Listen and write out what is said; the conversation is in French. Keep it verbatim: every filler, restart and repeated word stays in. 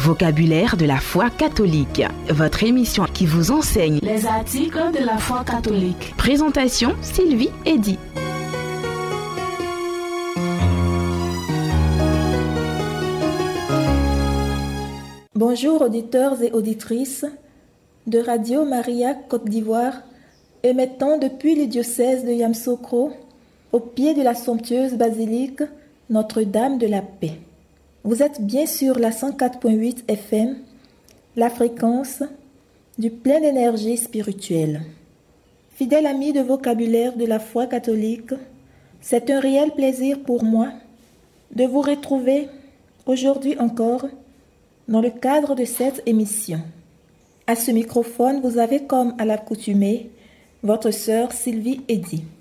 Vocabulaire de la foi catholique. Votre émission qui vous enseigne les articles de la foi catholique. Présentation Sylvie Eddy. Bonjour auditeurs et auditrices de Radio Maria Côte d'Ivoire, émettant depuis le diocèse de Yamoussoukro, au pied de la somptueuse basilique Notre-Dame de la Paix. Vous êtes bien sur la cent quatre virgule huit F M, la fréquence du plein d'énergie spirituelle. Fidèle ami de vocabulaire de la foi catholique, c'est un réel plaisir pour moi de vous retrouver aujourd'hui encore dans le cadre de cette émission. À ce microphone, vous avez comme à l'accoutumée votre sœur Sylvie Eddy.